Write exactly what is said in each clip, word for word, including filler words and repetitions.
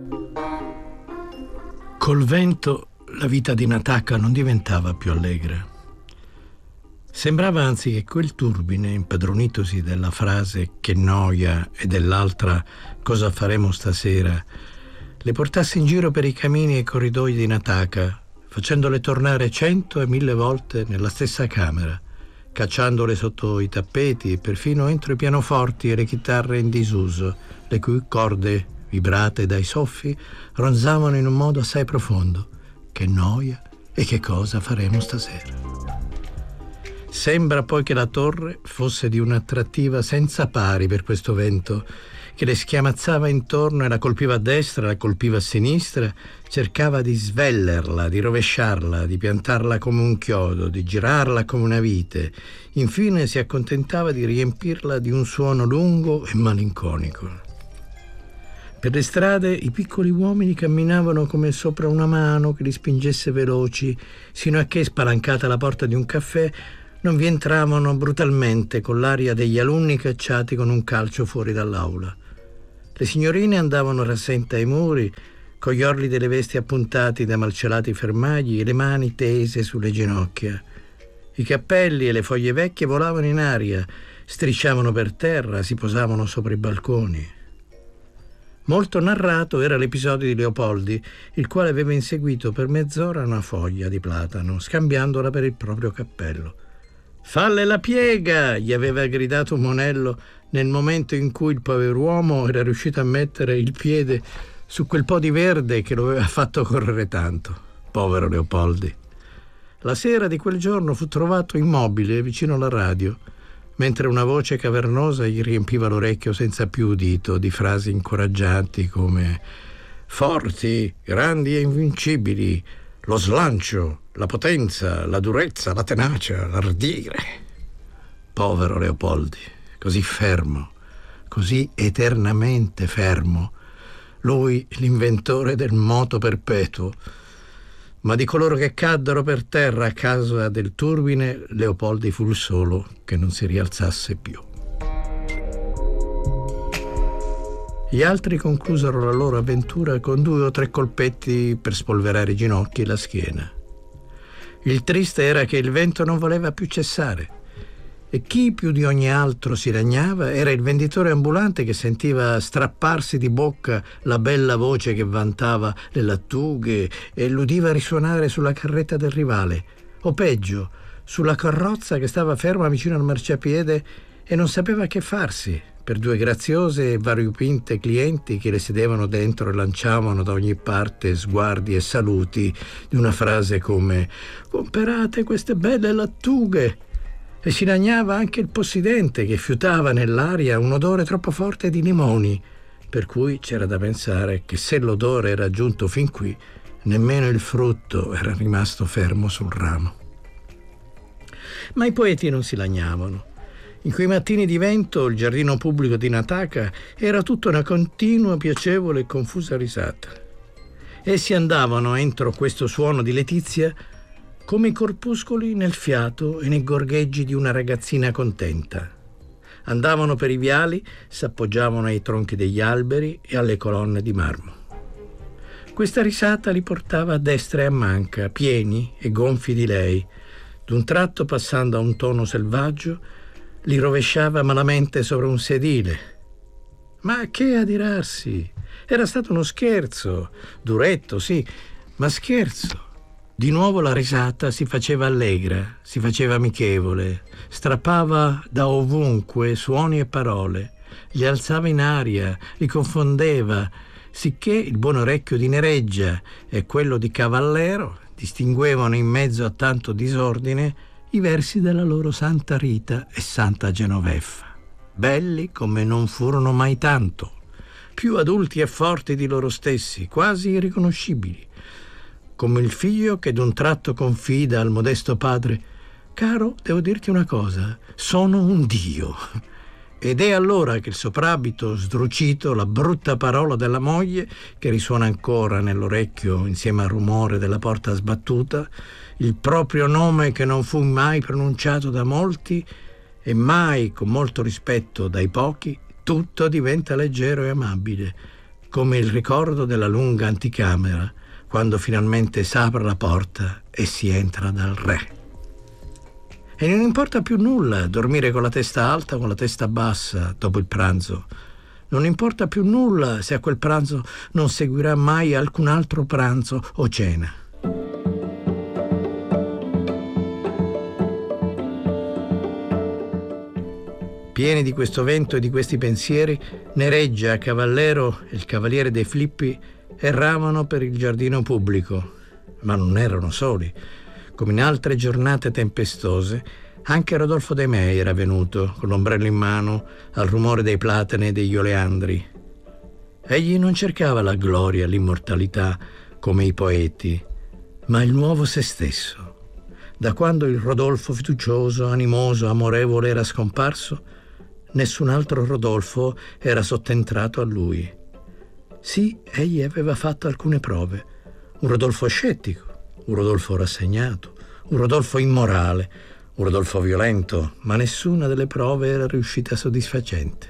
Col vento la vita di Nataka non diventava più allegra. Sembrava anzi che quel turbine, impadronitosi della frase «che noia» e dell'altra «cosa faremo stasera», le portasse in giro per i camini e corridoi di Nataka, facendole tornare cento e mille volte nella stessa camera, cacciandole sotto i tappeti e perfino entro i pianoforti e le chitarre in disuso, le cui corde, vibrate dai soffi, ronzavano in un modo assai profondo. Che noia e che cosa faremo stasera. Sembra poi che la torre fosse di un'attrattiva senza pari per questo vento, che le schiamazzava intorno e la colpiva a destra, la colpiva a sinistra, cercava di svellerla, di rovesciarla, di piantarla come un chiodo, di girarla come una vite. Infine si accontentava di riempirla di un suono lungo e malinconico. Per le strade i piccoli uomini camminavano come sopra una mano che li spingesse veloci, sino a che, spalancata la porta di un caffè, non vi entravano brutalmente con l'aria degli alunni cacciati con un calcio fuori dall'aula. Le signorine andavano rasente ai muri, con gli orli delle vesti appuntati da malcelati fermagli e le mani tese sulle ginocchia. I cappelli e le foglie vecchie volavano in aria, strisciavano per terra, si posavano sopra i balconi. Molto narrato era l'episodio di Leopoldi, il quale aveva inseguito per mezz'ora una foglia di platano, scambiandola per il proprio cappello. «Falle la piega!» gli aveva gridato Monello nel momento in cui il pover'uomo era riuscito a mettere il piede su quel po' di verde che lo aveva fatto correre tanto. Povero Leopoldi. La sera di quel giorno fu trovato immobile vicino alla radio, mentre una voce cavernosa gli riempiva l'orecchio senza più udito di frasi incoraggianti come «forti, grandi e invincibili, lo slancio, la potenza, la durezza, la tenacia, l'ardire». Povero Leopoldi, così fermo, così eternamente fermo, lui l'inventore del moto perpetuo. Ma di coloro che caddero per terra a causa del turbine, Leopoldi fu il solo che non si rialzasse più. Gli altri conclusero la loro avventura con due o tre colpetti per spolverare i ginocchi e la schiena. Il triste era che il vento non voleva più cessare, e chi più di ogni altro si lagnava era il venditore ambulante, che sentiva strapparsi di bocca la bella voce che vantava le lattughe e l'udiva risuonare sulla carretta del rivale, o peggio, sulla carrozza che stava ferma vicino al marciapiede e non sapeva che farsi per due graziose e variopinte clienti che le sedevano dentro e lanciavano da ogni parte sguardi e saluti di una frase come «Comperate queste belle lattughe!» E si lagnava anche il possidente, che fiutava nell'aria un odore troppo forte di limoni, per cui c'era da pensare che se l'odore era giunto fin qui, nemmeno il frutto era rimasto fermo sul ramo. Ma i poeti non si lagnavano. In quei mattini di vento il giardino pubblico di Nataka era tutta una continua, piacevole e confusa risata. Essi andavano entro questo suono di letizia come i corpuscoli nel fiato e nei gorgheggi di una ragazzina contenta. Andavano per i viali, s'appoggiavano ai tronchi degli alberi e alle colonne di marmo. Questa risata li portava a destra e a manca, pieni e gonfi di lei. D'un tratto, passando a un tono selvaggio, li rovesciava malamente sopra un sedile. Ma che adirarsi! Era stato uno scherzo, duretto, sì, ma scherzo. Di nuovo la risata si faceva allegra, si faceva amichevole, strappava da ovunque suoni e parole, li alzava in aria, li confondeva, sicché il buon orecchio di Nereggia e quello di Cavallero distinguevano in mezzo a tanto disordine i versi della loro Santa Rita e Santa Genoveffa, belli come non furono mai tanto, più adulti e forti di loro stessi, quasi irriconoscibili, come il figlio che d'un tratto confida al modesto padre: «Caro, devo dirti una cosa, sono un dio». Ed è allora che il soprabito sdrucito, la brutta parola della moglie, che risuona ancora nell'orecchio insieme al rumore della porta sbattuta, il proprio nome che non fu mai pronunciato da molti e mai con molto rispetto dai pochi, tutto diventa leggero e amabile. come il ricordo della lunga anticamera, quando finalmente s'apre la porta e si entra dal re. E non importa più nulla dormire con la testa alta o con la testa bassa dopo il pranzo. Non importa più nulla se a quel pranzo non seguirà mai alcun altro pranzo o cena. Pieni di questo vento e di questi pensieri, Nereggia, Cavallero e il Cavaliere dei Filippi erravano per il giardino pubblico, ma non erano soli. Come in altre giornate tempestose, anche Rodolfo De Mei era venuto, con l'ombrello in mano, al rumore dei platani e degli oleandri. Egli non cercava la gloria, l'immortalità, come i poeti, ma il nuovo se stesso. Da quando il Rodolfo fiducioso, animoso, amorevole era scomparso, nessun altro Rodolfo era sottentrato a lui. Sì, egli aveva fatto alcune prove. Un Rodolfo scettico, un Rodolfo rassegnato, un Rodolfo immorale, un Rodolfo violento, ma nessuna delle prove era riuscita soddisfacente.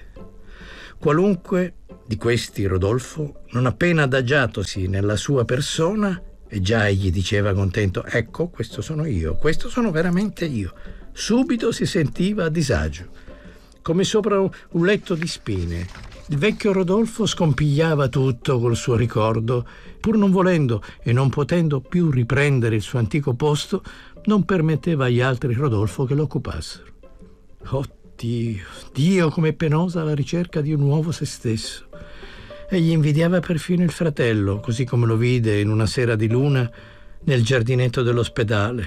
Qualunque di questi Rodolfo, non appena adagiatosi nella sua persona, e già egli diceva contento: ecco, questo sono io, questo sono veramente io, subito si sentiva a disagio, come sopra un letto di spine. Il vecchio Rodolfo scompigliava tutto col suo ricordo, pur non volendo e non potendo più riprendere il suo antico posto, non permetteva agli altri Rodolfo che lo occupassero. Oh Dio, Dio, com'è penosa la ricerca di un nuovo se stesso. Egli invidiava perfino il fratello, così come lo vide in una sera di luna nel giardinetto dell'ospedale,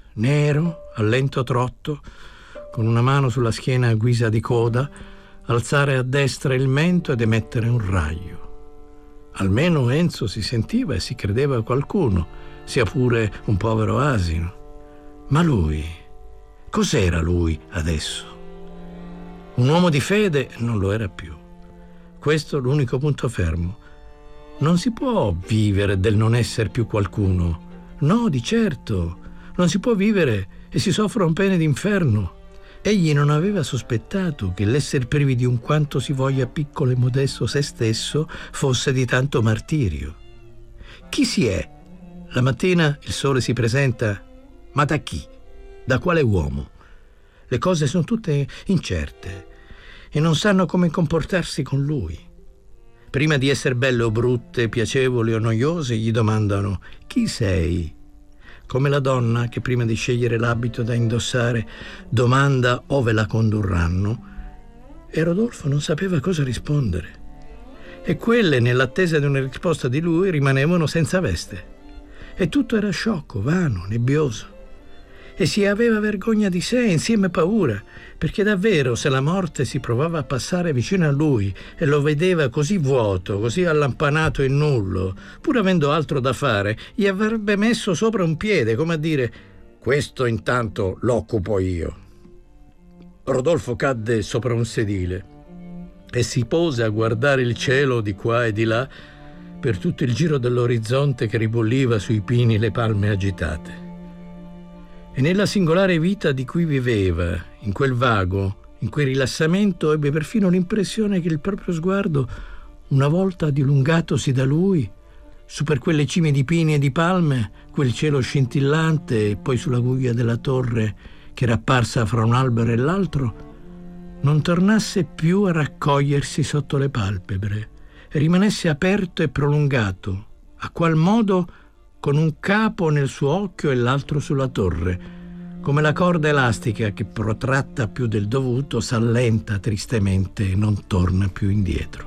nero, a lento trotto, con una mano sulla schiena a guisa di coda, alzare a destra il mento ed emettere un raggio. Almeno Enzo si sentiva e si credeva qualcuno, sia pure un povero asino. Ma lui, cos'era lui adesso? Un uomo di fede non lo era più. Questo è l'unico punto fermo. Non si può vivere del non essere più qualcuno. No, di certo. Non si può vivere e si soffrono pene d'inferno. Egli non aveva sospettato che l'essere privi di un quanto si voglia piccolo e modesto se stesso fosse di tanto martirio. Chi si è? La mattina il sole si presenta, ma da chi? Da quale uomo? Le cose sono tutte incerte e non sanno come comportarsi con lui. Prima di essere belle o brutte, piacevoli o noiose, gli domandano: chi sei? Come la donna che prima di scegliere l'abito da indossare domanda ove la condurranno, e Rodolfo non sapeva cosa rispondere. E quelle, nell'attesa di una risposta di lui, rimanevano senza veste. E tutto era sciocco, vano, nebbioso. E si aveva vergogna di sé e insieme paura, perché davvero se la morte si provava a passare vicino a lui e lo vedeva così vuoto, così allampanato e nullo, pur avendo altro da fare, gli avrebbe messo sopra un piede, come a dire: questo intanto l'occupo io. Rodolfo cadde sopra un sedile e si pose a guardare il cielo di qua e di là per tutto il giro dell'orizzonte che ribolliva sui pini le palme agitate. E nella singolare vita di cui viveva, in quel vago, in quel rilassamento, ebbe perfino l'impressione che il proprio sguardo, una volta dilungatosi da lui, su per quelle cime di pini e di palme, quel cielo scintillante e poi sulla guglia della torre che era apparsa fra un albero e l'altro, non tornasse più a raccogliersi sotto le palpebre e rimanesse aperto e prolungato, a qual modo con un capo nel suo occhio e l'altro sulla torre, come la corda elastica che, protratta più del dovuto, s'allenta tristemente e non torna più indietro.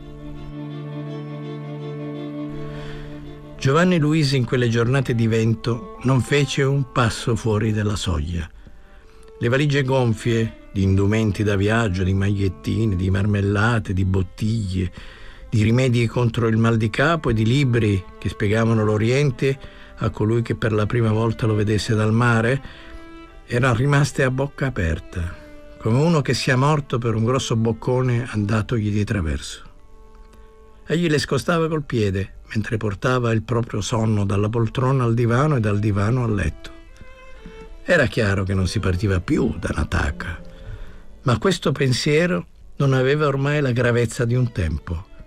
Giovanni Luisi in quelle giornate di vento non fece un passo fuori della soglia. Le valigie gonfie di indumenti da viaggio, di magliettine, di marmellate, di bottiglie, di rimedi contro il mal di capo e di libri che spiegavano l'Oriente a colui che per la prima volta lo vedesse dal mare, erano rimaste a bocca aperta, come uno che sia morto per un grosso boccone andatogli di traverso. Egli le scostava col piede mentre portava il proprio sonno dalla poltrona al divano e dal divano al letto. Era chiaro che non si partiva più da Nataka, ma questo pensiero non aveva ormai la gravezza di un tempo.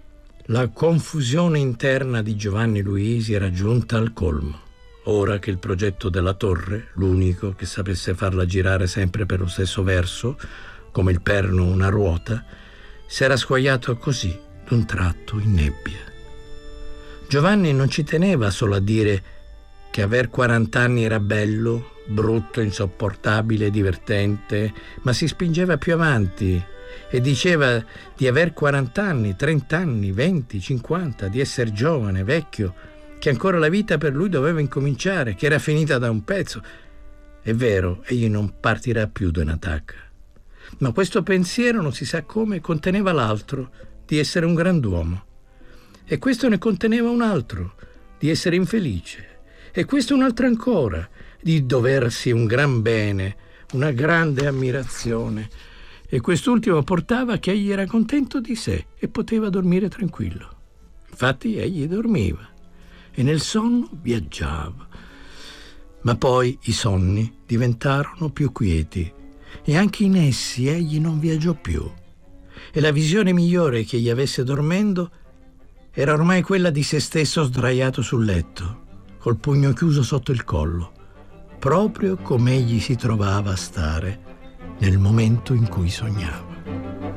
La confusione interna di Giovanni Luisi era giunta al colmo. Ora che il progetto della torre, l'unico che sapesse farla girare sempre per lo stesso verso, come il perno una ruota, s'era squagliato così, d'un tratto, in nebbia. Giovanni non ci teneva solo a dire che aver quarant'anni era bello, brutto, insopportabile, divertente, ma si spingeva più avanti e diceva di aver quarant'anni, trent'anni, venti, cinquanta, di essere giovane, vecchio, che ancora la vita per lui doveva incominciare, che era finita da un pezzo. È vero, egli non partirà più da una tacca. Ma questo pensiero, non si sa come, conteneva l'altro, di essere un grand'uomo. E questo ne conteneva un altro, di essere infelice. E questo un altro ancora, di doversi un gran bene, una grande ammirazione. E quest'ultimo portava che egli era contento di sé e poteva dormire tranquillo. Infatti egli dormiva e nel sonno viaggiava. Ma poi i sonni diventarono più quieti e anche in essi egli non viaggiò più. E la visione migliore che egli avesse dormendo era ormai quella di se stesso sdraiato sul letto, col pugno chiuso sotto il collo, proprio come egli si trovava a stare nel momento in cui sognava.